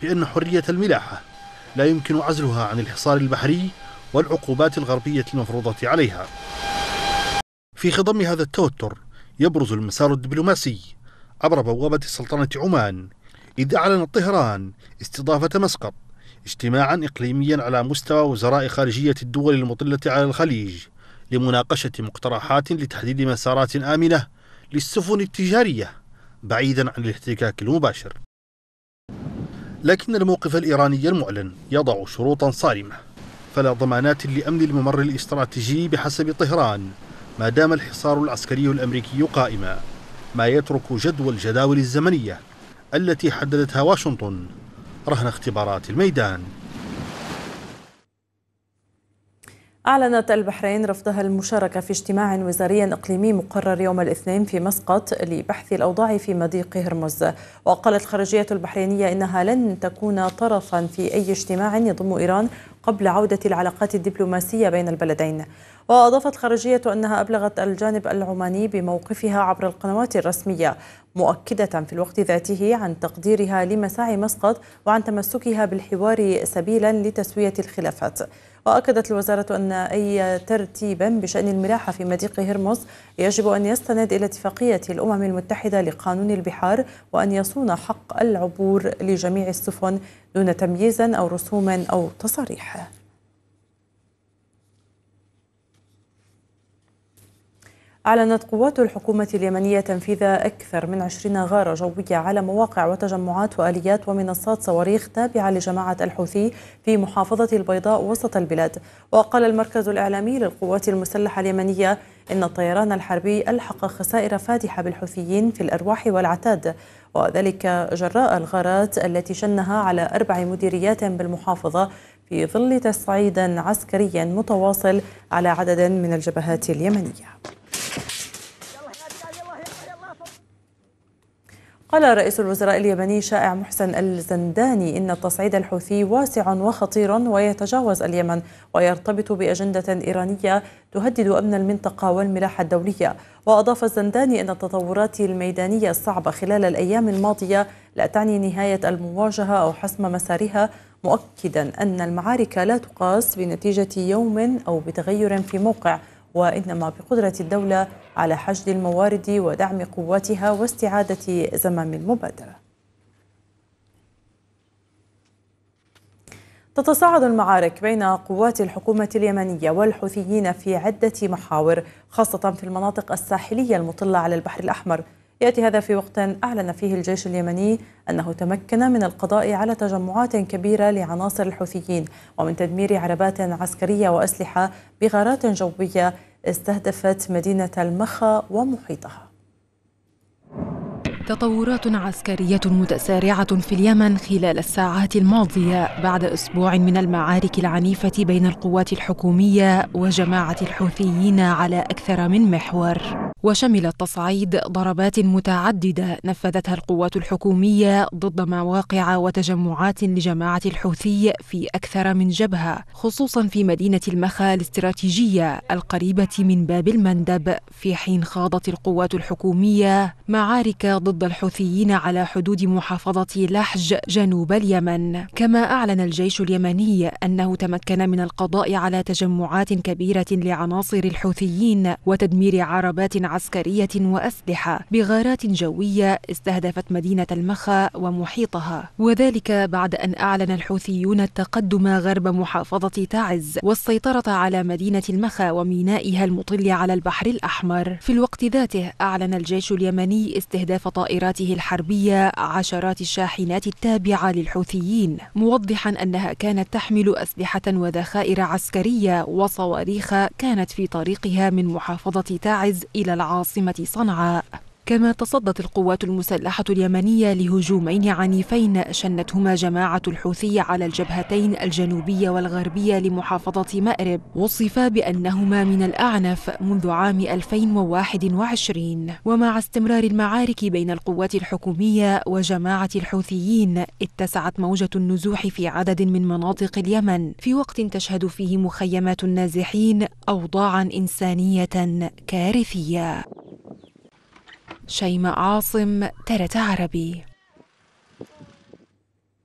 بأن حرية الملاحة لا يمكن عزلها عن الحصار البحري والعقوبات الغربية المفروضة عليها. في خضم هذا التوتر يبرز المسار الدبلوماسي عبر بوابة سلطنة عمان، إذ أعلنت طهران استضافة مسقط اجتماعا إقليميا على مستوى وزراء خارجية الدول المطلة على الخليج لمناقشة مقترحات لتحديد مسارات آمنة للسفن التجارية بعيدا عن الاحتكاك المباشر. لكن الموقف الإيراني المعلن يضع شروطا صارمة، فلا ضمانات لأمن الممر الاستراتيجي بحسب طهران ما دام الحصار العسكري الأمريكي قائما، ما يترك الجداول الزمنية التي حددتها واشنطن رهن اختبارات الميدان. أعلنت البحرين رفضها المشاركة في اجتماع وزاري إقليمي مقرر يوم الاثنين في مسقط لبحث الأوضاع في مضيق هرمز. وقالت الخارجية البحرينية إنها لن تكون طرفا في أي اجتماع يضم إيران قبل عودة العلاقات الدبلوماسية بين البلدين. وأضافت الخارجية أنها أبلغت الجانب العماني بموقفها عبر القنوات الرسمية، مؤكدة في الوقت ذاته عن تقديرها لمساعي مسقط وعن تمسكها بالحوار سبيلا لتسوية الخلافات. وأكدت الوزارة أن أي ترتيب بشأن الملاحة في مضيق هرمز يجب أن يستند إلى اتفاقية الأمم المتحدة لقانون البحار، وأن يصون حق العبور لجميع السفن دون تمييز أو رسوم أو تصاريح. أعلنت قوات الحكومة اليمنية تنفيذ أكثر من 20 غارة جوية على مواقع وتجمعات وآليات ومنصات صواريخ تابعة لجماعة الحوثي في محافظة البيضاء وسط البلاد. وقال المركز الإعلامي للقوات المسلحة اليمنية إن الطيران الحربي ألحق خسائر فادحة بالحوثيين في الأرواح والعتاد، وذلك جراء الغارات التي شنها على 4 مديريات بالمحافظة في ظل تصعيد عسكري متواصل على عدد من الجبهات اليمنية. قال رئيس الوزراء اليمني شائع محسن الزنداني إن التصعيد الحوثي واسع وخطير ويتجاوز اليمن ويرتبط بأجندة إيرانية تهدد أمن المنطقة والملاحة الدولية. وأضاف الزنداني أن التطورات الميدانية الصعبة خلال الأيام الماضية لا تعني نهاية المواجهة أو حسم مسارها، مؤكدا أن المعارك لا تقاس بنتيجة يوم أو بتغير في موقع، وإنما بقدرة الدولة على حشد الموارد ودعم قواتها واستعادة زمام المبادرة. تتصاعد المعارك بين قوات الحكومة اليمنية والحوثيين في عدة محاور، خاصة في المناطق الساحلية المطلة على البحر الأحمر. يأتي هذا في وقت أعلن فيه الجيش اليمني أنه تمكن من القضاء على تجمعات كبيرة لعناصر الحوثيين ومن تدمير عربات عسكرية وأسلحة بغارات جوية استهدفت مدينة المخا ومحيطها. تطورات عسكرية متسارعة في اليمن خلال الساعات الماضية بعد أسبوع من المعارك العنيفة بين القوات الحكومية وجماعة الحوثيين على أكثر من محور، وشملت تصعيد ضربات متعددة نفذتها القوات الحكومية ضد مواقع وتجمعات لجماعة الحوثي في أكثر من جبهة، خصوصا في مدينة المخا الاستراتيجية القريبة من باب المندب، في حين خاضت القوات الحكومية معارك ضد الحوثيين على حدود محافظة لحج جنوب اليمن. كما أعلن الجيش اليمني أنه تمكن من القضاء على تجمعات كبيرة لعناصر الحوثيين وتدمير عربات عسكرية وأسلحة بغارات جوية استهدفت مدينة المخا ومحيطها، وذلك بعد أن أعلن الحوثيون التقدم غرب محافظة تعز والسيطرة على مدينة المخا ومينائها المطل على البحر الأحمر. في الوقت ذاته أعلن الجيش اليمني استهداف طائراته الحربية عشرات الشاحنات التابعة للحوثيين، موضحا أنها كانت تحمل أسلحة وذخائر عسكرية وصواريخ كانت في طريقها من محافظة تعز إلى العاصمة صنعاء. كما تصدت القوات المسلحة اليمنية لهجومين عنيفين شنتهما جماعة الحوثي على الجبهتين الجنوبية والغربية لمحافظة مأرب، وصفا بأنهما من الأعنف منذ عام 2021. ومع استمرار المعارك بين القوات الحكومية وجماعة الحوثيين اتسعت موجة النزوح في عدد من مناطق اليمن، في وقت تشهد فيه مخيمات النازحين أوضاعا إنسانية كارثية. شيماء عاصم، TRT عربي.